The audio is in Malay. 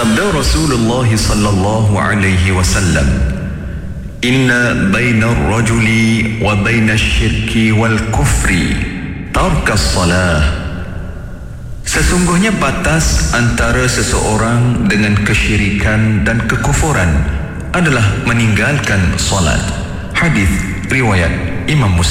Sabda Rasulullah sallallahu alaihi wasallam, "Inna bainar rajuli wa bainash syirki wal kufri tarkas salah." Sesungguhnya batas antara seseorang dengan kesyirikan dan kekufuran adalah meninggalkan solat. Hadis riwayat Imam Muslim.